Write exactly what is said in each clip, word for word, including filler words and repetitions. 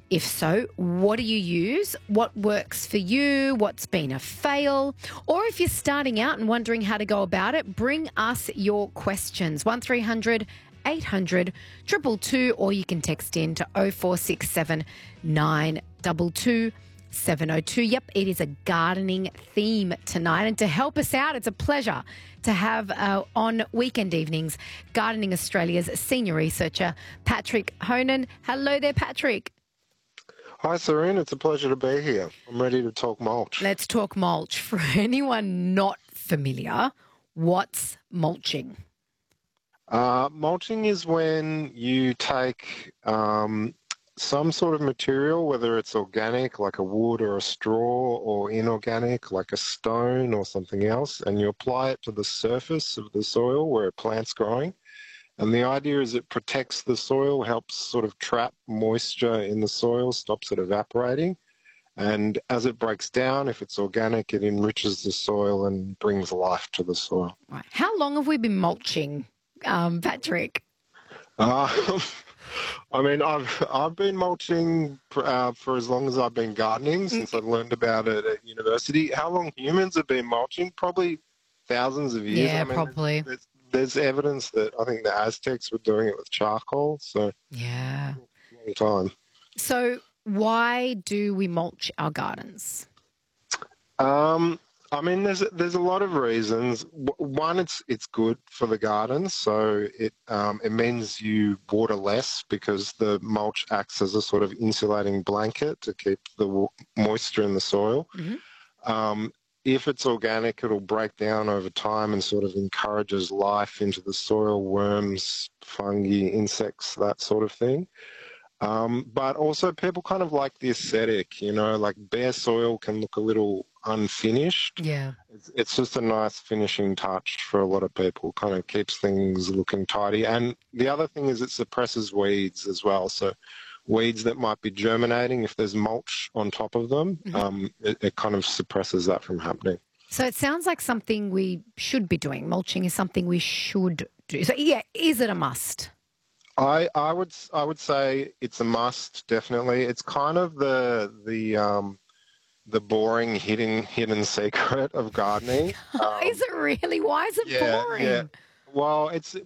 If so, what do you use? What works for you? What's been a fail? Or if you're starting out and wondering how to go about it, bring us your questions. one three hundred eight hundred two two two, or you can text in to oh four six seven nine two two seven oh two. Yep, it is a gardening theme tonight. And to help us out, it's a pleasure to have uh, on weekend evenings Gardening Australia's senior researcher, Patrick Honan. Hello there, Patrick. Hi, Serene. It's a pleasure to be here. I'm ready to talk mulch. Let's talk mulch. For anyone not familiar, what's mulching? Uh, mulching is when you take um, some sort of material, whether it's organic, like a wood or a straw, or inorganic, like a stone or something else, and you apply it to the surface of the soil where a plant's growing. And the idea is it protects the soil, helps sort of trap moisture in the soil, stops it evaporating. And as it breaks down, if it's organic, it enriches the soil and brings life to the soil. Right. How long have we been mulching, um, Patrick? Uh, I mean, I've I've been mulching for, uh, for as long as I've been gardening, since I learned about it at university. How long humans have been mulching? Probably thousands of years. Yeah, I mean, probably. There's, there's evidence that I think the Aztecs were doing it with charcoal, so Yeah. long time. So why do we mulch our gardens? Um, I mean, there's there's a lot of reasons. One, it's it's good for the garden, so it um, it means you water less because the mulch acts as a sort of insulating blanket to keep the moisture in the soil. Mm-hmm. Um, if it's organic, it'll break down over time and sort of encourages life into the soil, worms, fungi, insects, that sort of thing. Um, but also people kind of like the aesthetic, you know, like bare soil can look a little unfinished. Yeah. It's, it's just a nice finishing touch for a lot of people, kind of keeps things looking tidy. And the other thing is it suppresses weeds as well. So weeds that might be germinating, if there's mulch on top of them, mm-hmm. um, it, it kind of suppresses that from happening. So it sounds like something we should be doing. Mulching is something we should do. So, yeah, is it a must? I, I would I would say it's a must, definitely. It's kind of the the um, the boring hidden hidden secret of gardening. Um, is it really? Why is it yeah, boring? Yeah. Well, it's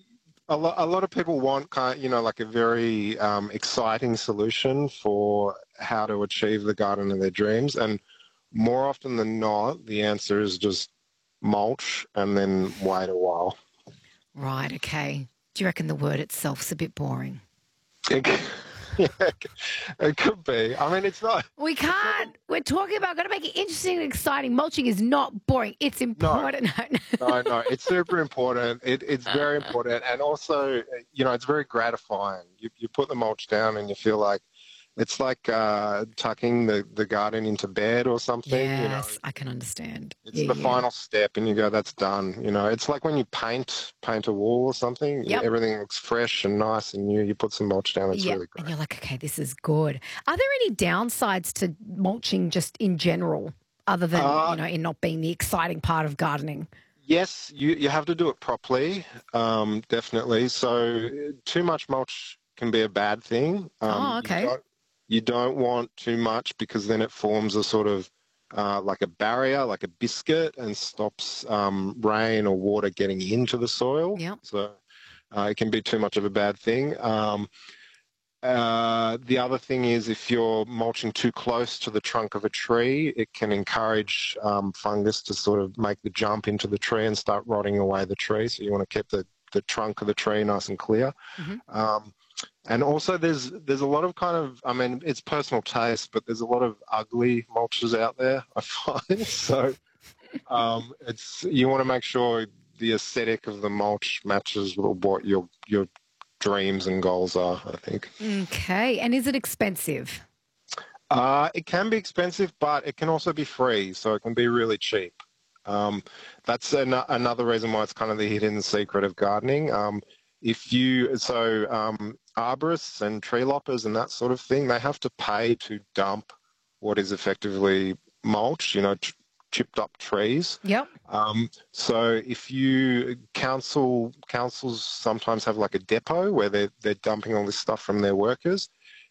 a lot. A lot of people want kind of, you know, like a very um, exciting solution for how to achieve the garden of their dreams, and more often than not, the answer is just mulch and then wait a while. Right. Okay. Do you reckon the word itself's a bit boring? It, yeah, it could be. I mean, it's not. We can't. Not, we're talking about got to make it interesting and exciting. Mulching is not boring. It's important. No, no, no. It's super important. It, it's very important. And also, you know, it's very gratifying. You, you put the mulch down and you feel like, it's like uh, tucking the, the garden into bed or something. Yes, you know. I can understand. It's yeah, the yeah. final step and you go, that's done. You know, it's like when you paint paint a wall or something, yep. everything looks fresh and nice and new. You put some mulch down, it's yep. really great. And you're like, okay, this is good. Are there any downsides to mulching just in general, other than, uh, you know, in not being the exciting part of gardening? Yes, you, you have to do it properly, um, definitely. So too much mulch can be a bad thing. Um, oh, okay. You don't want too much because then it forms a sort of uh, like a barrier, like a biscuit, and stops um, rain or water getting into the soil. Yep. So uh, it can be too much of a bad thing. Um, uh, the other thing is if you're mulching too close to the trunk of a tree, it can encourage um, fungus to sort of make the jump into the tree and start rotting away the tree. So you want to keep the, the trunk of the tree nice and clear. Mm-hmm. Um, And also there's there's a lot of kind of, I mean, it's personal taste, but there's a lot of ugly mulches out there, I find. So um, it's you want to make sure the aesthetic of the mulch matches what your your dreams and goals are, I think. Okay. And is it expensive? Uh, it can be expensive, but it can also be free, so it can be really cheap. Um, that's an, another reason why it's kind of the hidden secret of gardening. Um, if you, so um, arborists and tree loppers and that sort of thing, they have to pay to dump what is effectively mulch, you know, ch- chipped up trees. Yep. Um, so if you, council, councils sometimes have like a depot where they're, they're dumping all this stuff from their workers.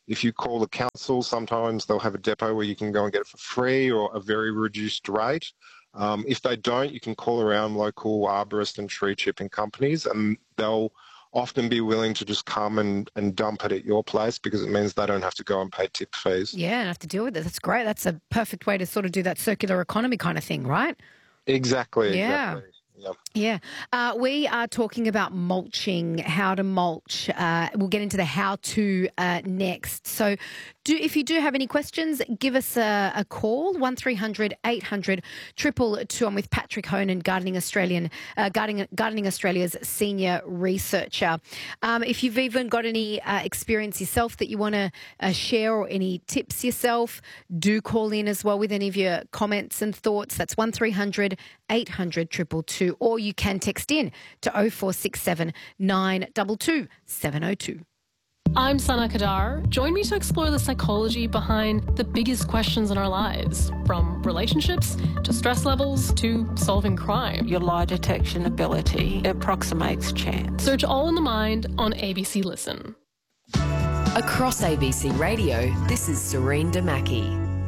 If you call the council, sometimes they'll have a depot where you can go and get it for free or a very reduced rate. Um, if they don't, you can call around local arborist and tree chipping companies, and they'll often be willing to just come and, and dump it at your place because it means they don't have to go and pay tip fees. Yeah, and have to deal with it. That's great. That's a perfect way to sort of do that circular economy kind of thing, right? Exactly, Yeah. exactly. Yep. Yeah. Uh, we are talking about mulching, how to mulch. Uh, we'll get into the how-to uh, next. So do if you do have any questions, give us a, a call, one three hundred eight hundred two two two. I'm with Patrick Honan, Gardening Australian, uh, Gardening, Gardening Australia's senior researcher. Um, if you've even got any uh, experience yourself that you want to uh, share or any tips yourself, do call in as well with any of your comments and thoughts. That's one three hundred eight hundred two two two. Or you can text in to oh four six seven nine two two seven oh two. I'm Sana Kadar. Join me to explore the psychology behind the biggest questions in our lives, from relationships to stress levels to solving crime. Your lie detection ability approximates chance. Search All in the Mind on A B C Listen. Across A B C Radio, this is Serene Damaki.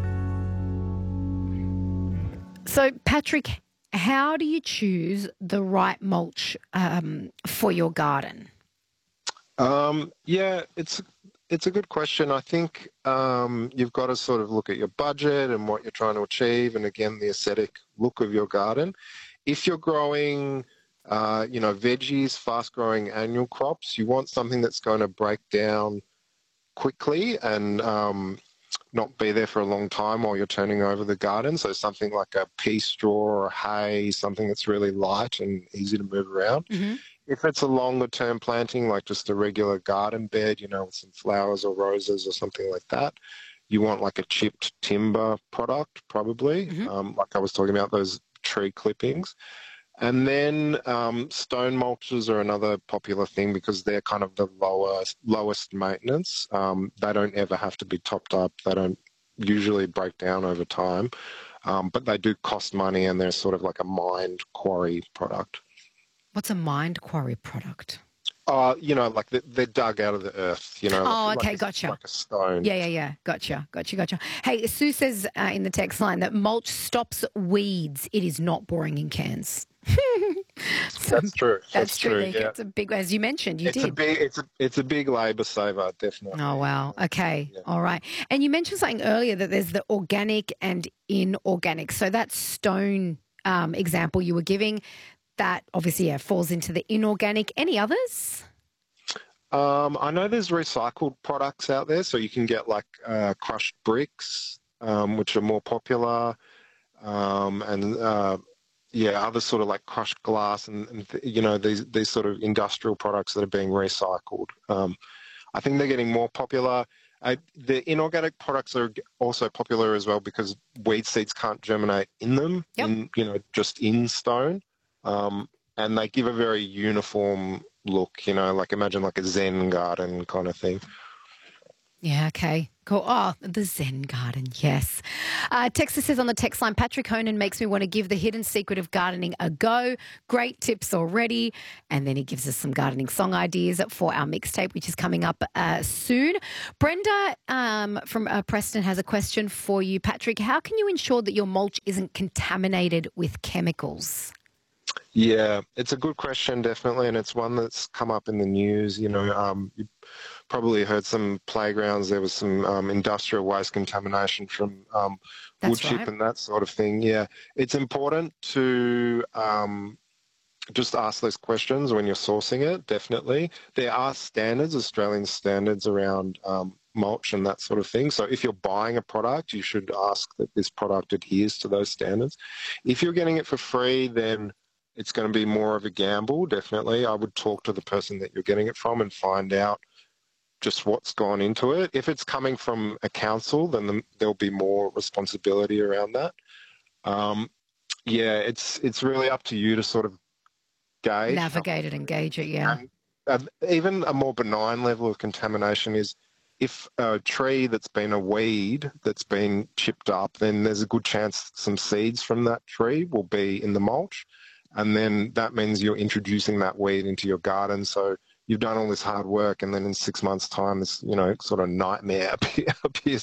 So, Patrick, how do you choose the right mulch um, for your garden? Um, yeah, it's it's a good question. I think um, you've got to sort of look at your budget and what you're trying to achieve, and again, the aesthetic look of your garden. If you're growing, uh, you know, veggies, fast-growing annual crops, you want something that's going to break down quickly and um, not be there for a long time while you're turning over the garden. So something like a pea straw or hay, something that's really light and easy to move around. Mm-hmm. If it's a longer term planting, like just a regular garden bed, you know, with some flowers or roses or something like that, you want like a chipped timber product probably, Mm-hmm. um, like I was talking about, those tree clippings. And then um, stone mulches are another popular thing because they're kind of the lowest, lowest maintenance. Um, they don't ever have to be topped up. They don't usually break down over time, um, but they do cost money and they're sort of like a mined quarry product. What's a mind quarry product? Uh, you know, like they're, they're dug out of the earth, you know. Oh, like, okay, like a, gotcha. Like a stone. Yeah, yeah, yeah. Gotcha, gotcha, gotcha. Hey, Sue says uh, in the text line that mulch stops weeds. It is not boring in cans. So That's true. That's, That's true. true, Nick. yeah. It's a big, as you mentioned, you It's did. a big, it's a, it's a big labour saver, definitely. Oh, wow. Okay. Yeah. All right. And you mentioned something earlier that there's the organic and inorganic. So that stone um, example you were giving, that obviously yeah, falls into the inorganic. Any others? Um, I know there's recycled products out there, so you can get like uh, crushed bricks, um, which are more popular, um, and uh, yeah, other sort of like crushed glass and, and th- you know these these sort of industrial products that are being recycled. Um, I think they're getting more popular. Uh, the inorganic products are also popular as well because weed seeds can't germinate in them, Yep. in you know just in stone, um, and they give a very uniform look, you know, like imagine like a Zen garden kind of thing. Yeah, okay. Cool. Oh, the Zen garden, yes. Uh, Texas says on the text line, Patrick Honan makes me want to give the hidden secret of gardening a go. Great tips already. And then he gives us some gardening song ideas for our mixtape, which is coming up uh, soon. Brenda um, from uh, Preston has a question for you, Patrick. How can you ensure that your mulch isn't contaminated with chemicals? Yeah, it's a good question, definitely, and it's one that's come up in the news. You know, um, you probably heard some playgrounds. There was some um, industrial waste contamination from um, wood That's chip right. and that sort of thing. Yeah, it's important to um, just ask those questions when you're sourcing it. Definitely, there are standards, Australian standards around um, mulch and that sort of thing. So if you're buying a product, you should ask that this product adheres to those standards. If you're getting it for free, then it's going to be more of a gamble, definitely. I would talk to the person that you're getting it from and find out just what's gone into it. If it's coming from a council, then the, there'll be more responsibility around that. Um, yeah, it's it's really up to you to sort of gauge. Navigate it, engage it, yeah. And, and even a more benign level of contamination is if a tree that's been a weed that's been chipped up, then there's a good chance some seeds from that tree will be in the mulch. And then that means you're introducing that weed into your garden. So you've done all this hard work, and then in six months' time, this, you know, sort of nightmare appears